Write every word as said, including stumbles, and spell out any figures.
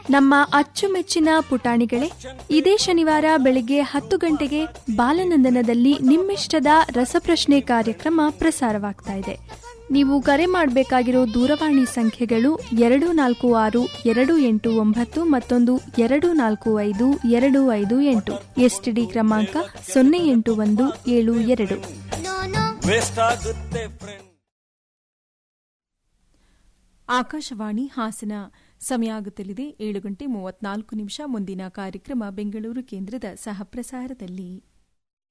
ನಮ್ಮ ಅಚ್ಚುಮೆಚ್ಚಿನ ಪುಟಾಣಿಗಳೇ, ಇದೇ ಶನಿವಾರ ಬೆಳಿಗ್ಗೆ ಹತ್ತು ಗಂಟೆಗೆ ಬಾಲನಂದನದಲ್ಲಿ ನಿಮ್ಮಿಷ್ಟದ ರಸಪ್ರಶ್ನೆ ಕಾರ್ಯಕ್ರಮ ಪ್ರಸಾರವಾಗ್ತಾ ಇದೆ. ನೀವು ಕರೆ ಮಾಡಬೇಕಾಗಿರೋ ದೂರವಾಣಿ ಸಂಖ್ಯೆಗಳು ಎರಡು ನಾಲ್ಕು ಆರು ಎರಡು ಎಂಟು ಒಂಬತ್ತು ಮತ್ತೊಂದು ಎರಡು ನಾಲ್ಕು ಐದು ಎರಡು ಐದು ಎಂಟು. ಎಸ್ಟಿಡಿ ಕ್ರಮಾಂಕ ಸೊನ್ನೆ ಎಂಟು ಒಂದು ಏಳು ಎರಡು. ಆಕಾಶವಾಣಿ ಹಾಸನ. ಸಮಯ ಆಗುತ್ತಲಿದೆ ಏಳು ಗಂಟೆ ಮೂವತ್ನಾಲ್ಕು ನಿಮಿಷ. ಮುಂದಿನ ಕಾರ್ಯಕ್ರಮ ಬೆಂಗಳೂರು ಕೇಂದ್ರದ ಸಹಪ್ರಸಾರದಲ್ಲಿ.